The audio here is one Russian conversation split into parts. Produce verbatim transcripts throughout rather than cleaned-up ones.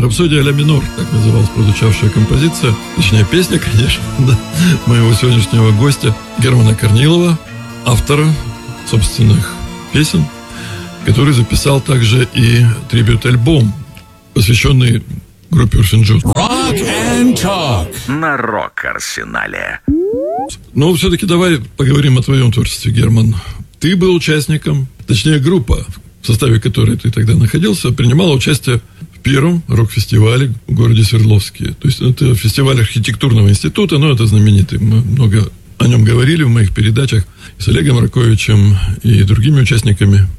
«Рапсодия ля минор», так называлась прозвучавшая композиция, точнее песня, конечно, да, моего сегодняшнего гостя Германа Корнилова, автора собственных песен, который записал также и трибьют-альбом, посвященный группе Урфин Джюс. Rock and Talk на Рок-Арсенале. Но все-таки давай поговорим о твоем творчестве, Герман. Ты был участником, точнее группа, в составе которой ты тогда находился, принимала участие в первом рок-фестивале в городе Свердловске. То есть это фестиваль архитектурного института, но это знаменитый. Мы много о нем говорили в моих передачах с Олегом Раковичем и другими участниками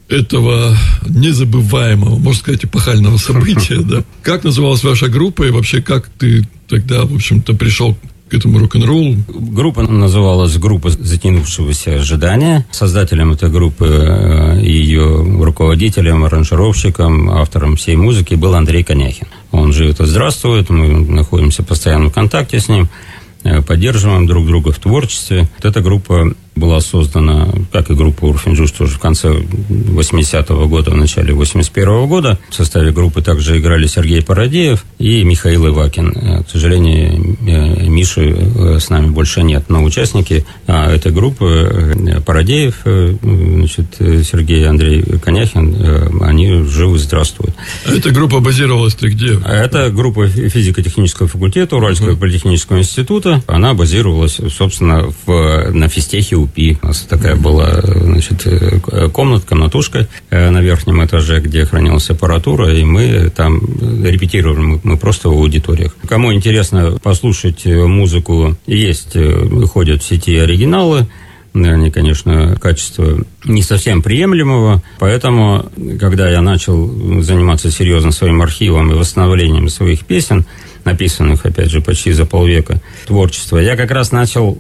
этого незабываемого, можно сказать, эпохального события, да. Как называлась ваша группа и вообще как ты тогда, в общем-то, пришел к этому рок-н-роллу? Группа называлась «Группа затянувшегося ожидания». Создателем этой группы, ее руководителем, аранжировщиком, автором всей музыки был Андрей Коняхин. Он живет и здравствует, мы находимся постоянно в контакте с ним, поддерживаем друг друга в творчестве. Вот эта группа была создана, как и группа Урфин Джюс, тоже в конце восьмидесятого года, в начале восемьдесят первого года. В составе группы также играли Сергей Парадеев и Михаил Ивакин. К сожалению, Миши с нами больше нет, но участники этой группы, Парадеев, значит, Сергей, Андрей Коняхин, они живы и здравствуют. А эта группа базировалась-то где? Это группа физико-технического факультета Уральского uh-huh. политехнического института. Она базировалась, собственно, в, на физтехе УПИ. У нас такая была, значит, комната, комнатушка на верхнем этаже, где хранилась аппаратура, и мы там репетировали, мы, мы просто в аудиториях. Кому интересно послушать музыку, есть, выходят в сети оригиналы. Они, конечно, качество не совсем приемлемого, поэтому, когда я начал заниматься серьезно своим архивом и восстановлением своих песен, написанных, опять же, почти за полвека творчества, я как раз начал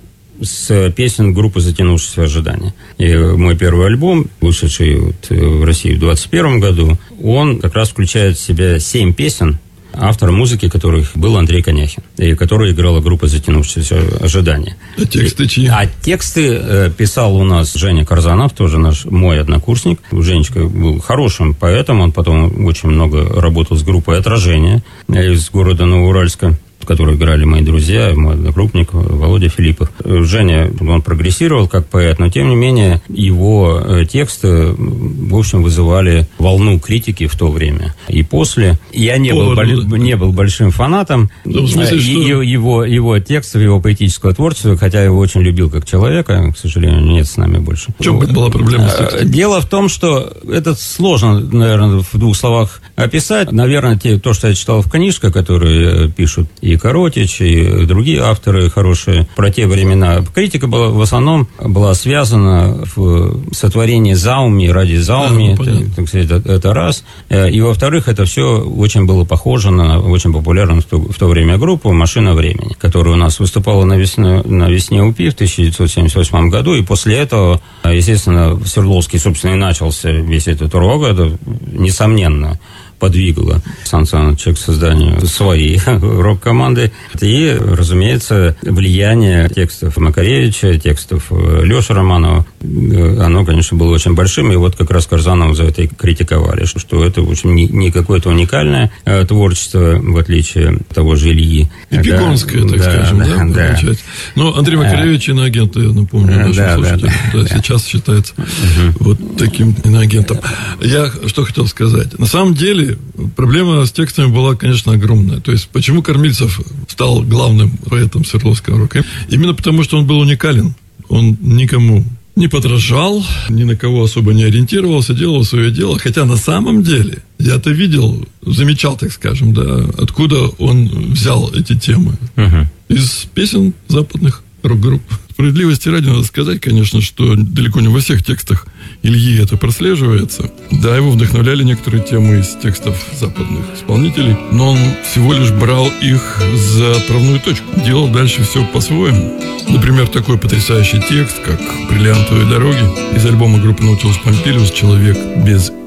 с песен группы «Затянувшееся ожидание». И мой первый альбом, вышедший вот в России в двадцать первом году, он как раз включает в себя семь песен, автор музыки которых был Андрей Коняхин, и которая играла группа «Затянувшееся ожидание». А тексты чьи? А тексты э, писал у нас Женя Карзанов, тоже наш мой однокурсник. Женечка был хорошим поэтом, он потом очень много работал с группой «Отражение» из города Новоуральска, в которой играли мои друзья, мой одногруппник Володя Филиппов. Женя, он прогрессировал как поэт, но тем не менее его тексты, в общем, вызывали волну критики в то время. И после. Я не, был, бол, не был большим фанатом ну, смысле, его, его, его текстов, его поэтического творчества, хотя я его очень любил как человека, к сожалению, нет с нами больше. В чем была проблема с текстом? Дело в том, что это сложно, наверное, в двух словах описать. Наверное, те, то, что я читал в книжках, которые пишут и Коротич, и другие авторы хорошие про те времена. Критика была в основном была связана в сотворении зауми ради зауми, а, это, так сказать, это, это раз. И, во-вторых, это все очень было похоже на очень популярную в то, в то время группу «Машина времени», которая у нас выступала на весне, на весне УПИ в тысяча девятьсот семьдесят восьмом году, и после этого, естественно, в Свердловске, собственно, и начался весь этот рок, это несомненно подвигало Сан Саныча к созданию своей рок-команды. И, разумеется, влияние текстов Макаревича, текстов Леши Романова, оно, конечно, было очень большим. И вот как раз Карзанова за это и критиковали, что это, в общем, не, не какое-то уникальное творчество, в отличие от того же Ильи. Эпигонское, да, так да, скажем, да? да, да. Ну, Андрей Макаревич иноагент, я напомню, нашим да, слушателям. Да, да. Да, сейчас считается угу. вот таким иноагентом. Я что хотел сказать. На самом деле, проблема с текстами была, конечно, огромная. То есть, почему Кормильцев стал главным поэтом Свердловского рока? Именно потому, что он был уникален. Он никому не подражал, ни на кого особо не ориентировался, делал свое дело. Хотя на самом деле, я-то видел, замечал, так скажем, да, откуда он взял эти темы. Uh-huh. Из песен западных рок-групп. Справедливости ради надо сказать, конечно, что далеко не во всех текстах Ильи это прослеживается. Да, его вдохновляли некоторые темы из текстов западных исполнителей, но он всего лишь брал их за отправную точку, делал дальше все по-своему. Например, такой потрясающий текст, как «Бриллиантовые дороги» из альбома группы Наутилус Помпилиус «Человек без